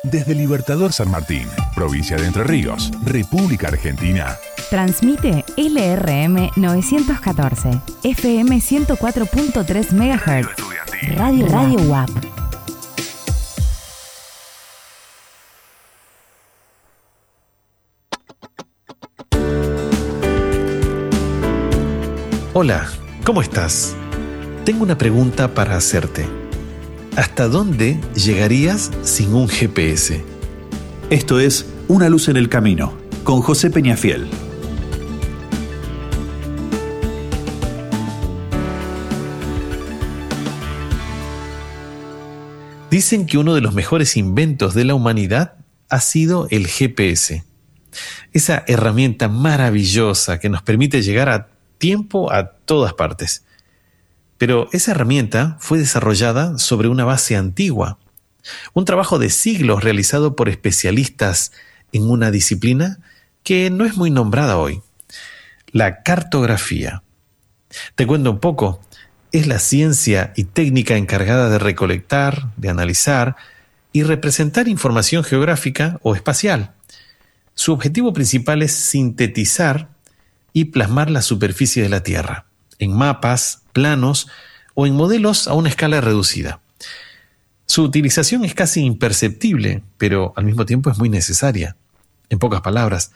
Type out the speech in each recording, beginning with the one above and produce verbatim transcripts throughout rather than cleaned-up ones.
Desde Libertador San Martín, provincia de Entre Ríos, República Argentina. Transmite L R M novecientos catorce, F M ciento cuatro punto tres megahertz. Radio Radio U A P. Hola, ¿cómo estás? Tengo una pregunta para hacerte. ¿Hasta dónde llegarías sin un G P S? Esto es Una luz en el camino, con José Peñafiel. Dicen que uno de los mejores inventos de la humanidad ha sido el G P S. Esa herramienta maravillosa que nos permite llegar a tiempo a todas partes. Pero esa herramienta fue desarrollada sobre una base antigua. Un trabajo de siglos realizado por especialistas en una disciplina que no es muy nombrada hoy. La cartografía. Te cuento un poco. Es la ciencia y técnica encargada de recolectar, de analizar y representar información geográfica o espacial. Su objetivo principal es sintetizar y plasmar la superficie de la Tierra en mapas, planos o en modelos a una escala reducida. Su utilización es casi imperceptible, pero al mismo tiempo es muy necesaria. En pocas palabras,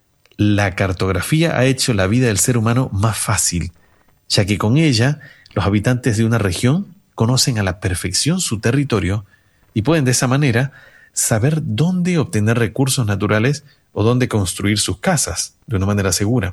la cartografía ha hecho la vida del ser humano más fácil, ya que con ella los habitantes de una región conocen a la perfección su territorio y pueden de esa manera saber dónde obtener recursos naturales o dónde construir sus casas de una manera segura.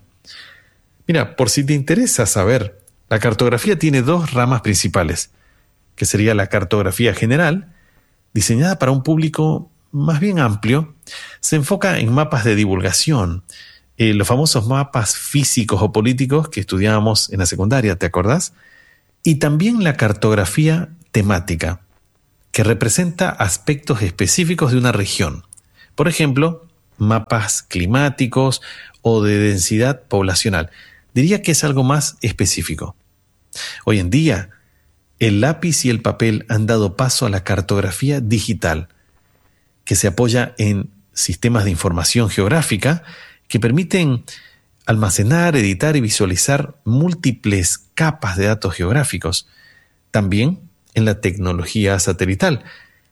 Mira, por si te interesa saber, la cartografía tiene dos ramas principales, que sería la cartografía general, diseñada para un público más bien amplio, se enfoca en mapas de divulgación, eh, los famosos mapas físicos o políticos que estudiábamos en la secundaria, ¿te acordás? Y también la cartografía temática, que representa aspectos específicos de una región. Por ejemplo, mapas climáticos o de densidad poblacional. Diría que es algo más específico. Hoy en día, el lápiz y el papel han dado paso a la cartografía digital, que se apoya en sistemas de información geográfica que permiten almacenar, editar y visualizar múltiples capas de datos geográficos. También en la tecnología satelital,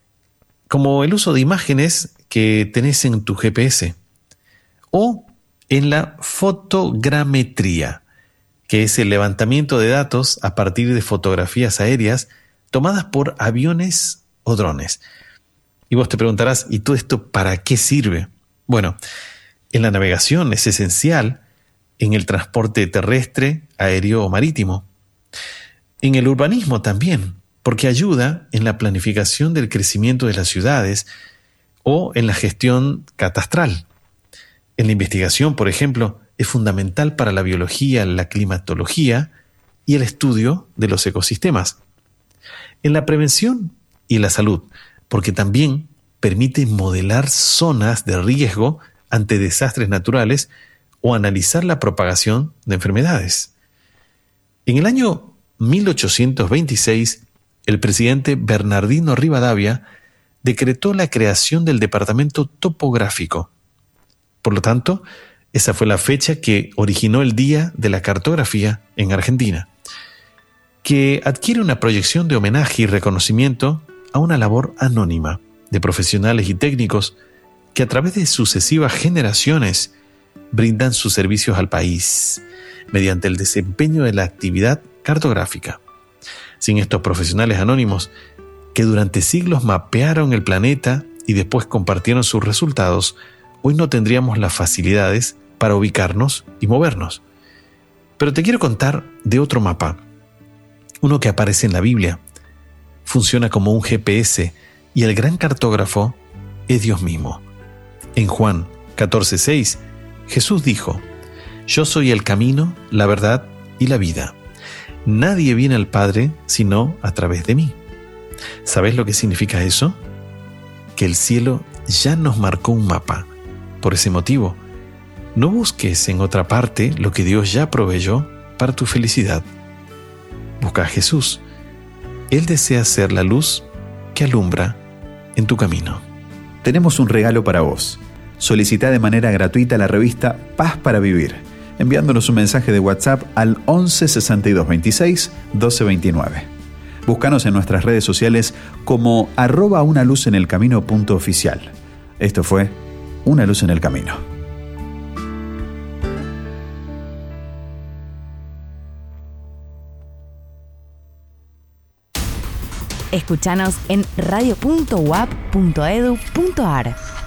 como el uso de imágenes que tenés en tu G P S, o en la fotogrametría, que es el levantamiento de datos a partir de fotografías aéreas tomadas por aviones o drones. Y vos te preguntarás, ¿y todo esto para qué sirve? Bueno, en la navegación es esencial, en el transporte terrestre, aéreo o marítimo. En el urbanismo también, porque ayuda en la planificación del crecimiento de las ciudades o en la gestión catastral. En la investigación, por ejemplo, es fundamental para la biología, la climatología y el estudio de los ecosistemas. En la prevención y la salud, porque también permite modelar zonas de riesgo ante desastres naturales o analizar la propagación de enfermedades. En el año mil ochocientos veintiséis, el presidente Bernardino Rivadavia decretó la creación del Departamento Topográfico. Por lo tanto, esa fue la fecha que originó el Día de la Cartografía en Argentina, que adquiere una proyección de homenaje y reconocimiento a una labor anónima de profesionales y técnicos que a través de sucesivas generaciones brindan sus servicios al país mediante el desempeño de la actividad cartográfica. Sin estos profesionales anónimos que durante siglos mapearon el planeta y después compartieron sus resultados, hoy no tendríamos las facilidades para ubicarnos y movernos. Pero te quiero contar de otro mapa, uno que aparece en la Biblia. Funciona como un G P S y el gran cartógrafo es Dios mismo. En Juan catorce seis, Jesús dijo: Yo soy el camino, la verdad y la vida. Nadie viene al Padre sino a través de mí. ¿Sabes lo que significa eso? Que el cielo ya nos marcó un mapa. Por ese motivo, no busques en otra parte lo que Dios ya proveyó para tu felicidad. Busca a Jesús. Él desea ser la luz que alumbra en tu camino. tenemos un regalo para vos. Solicita de manera gratuita la revista Paz para Vivir, enviándonos un mensaje de WhatsApp al once sesenta y dos veintiséis doce veintinueve. Búscanos en nuestras redes sociales como arroba una luz en el camino punto oficial. Esto fue Una Luz en el Camino. Escúchanos en radio punto u a p punto edu punto a r.